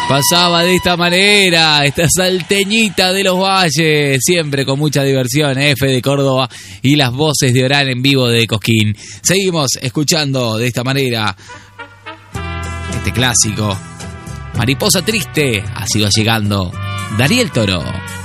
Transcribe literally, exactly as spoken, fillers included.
Pasaba de esta manera, esta salteñita de los valles, siempre con mucha diversión, F de Córdoba y las voces de Orán en vivo de Cosquín. Seguimos escuchando de esta manera este clásico. Mariposa Triste, ha sido llegando Dariel Toro.